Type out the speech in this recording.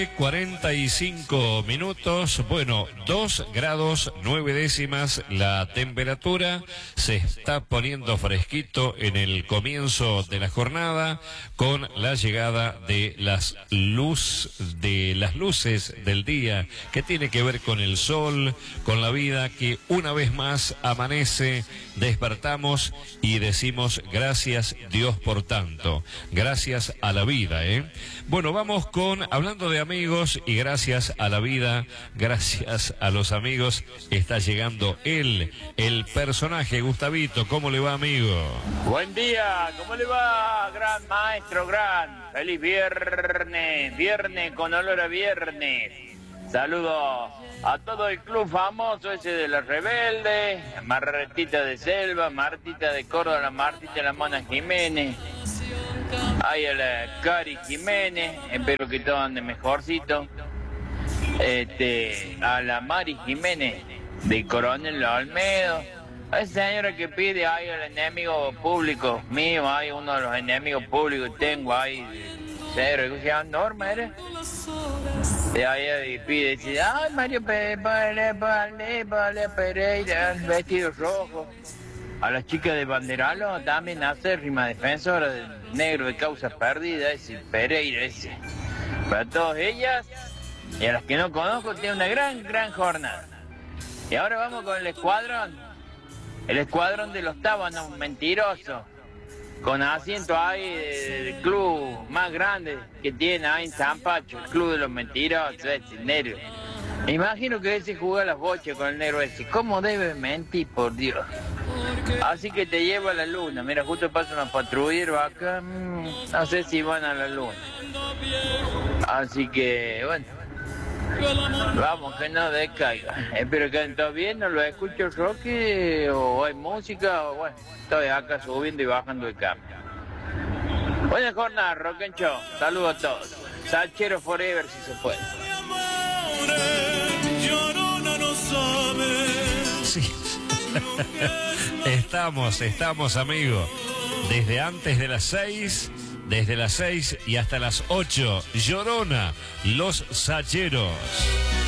45 minutos, bueno, 2 grados 9 décimas la temperatura, se está poniendo fresquito en el comienzo de la jornada con la llegada de las luces del día, que tiene que ver con el sol, con la vida que una vez más amanece, despertamos y decimos gracias Dios por tanto, gracias a la vida, Bueno, vamos hablando de amigos y gracias a la vida, gracias a los amigos, está llegando el personaje. Gustavito, ¿cómo le va, amigo? Buen día, ¿cómo le va, gran maestro, gran? Feliz viernes con olor a viernes. Saludos a todo el club famoso ese de los rebeldes, Martita de Selva, Martita de Córdoba, Martita la Mona Jiménez. Hay a la Cari Jiménez, espero que todo ande mejorcito. A la Mari Jiménez de Coronel Olmedo. A esa señora que pide ahí al enemigo público mío, hay uno de los enemigos públicos que tengo ahí, cero, que se llama Norma, ¿eres? De ahí pide, dice, ay Mario Pereira, vestido rojo. A las chicas de Banderalo también acérrima defensora del negro de causas perdidas, ese Pereira ese. Para todas ellas y a las que no conozco, tiene una gran jornada. Y ahora vamos con el escuadrón de los tábanos mentirosos, con asiento ahí del club más grande que tiene ahí en San Pacho, el club de los mentirosos, ese negro. Me imagino que ese juega las bochas con el negro ese. ¿Cómo debe mentir, por Dios? Así que te lleva a la luna. Mira, justo pasa una patrullera acá. No sé si van a la luna. Así que, bueno. Vamos, que no decaiga. Espero que anden todos bien. No lo escucho Rocky o hay música. O bueno, estoy acá subiendo y bajando el cambio. Buena jornada, Rock and Show. Saludos a todos. Sachero forever si se puede. Sí. Estamos, amigo. Desde antes de las 6, desde las 6 y hasta las 8, Llorona, los Sacheros.